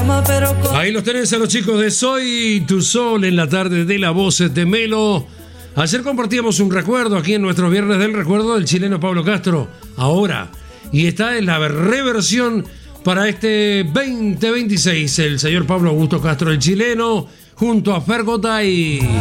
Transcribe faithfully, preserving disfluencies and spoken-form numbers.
Ahí los tenés a los chicos de Soy Tu Sol en la tarde de La Voz de Melo. Ayer compartíamos un recuerdo aquí en nuestros Viernes del Recuerdo del chileno Pablo Castro. Ahora, y está en la reversión para este veinte veintiséis, el señor Pablo Augusto Castro, el chileno, junto a Fer Gotay.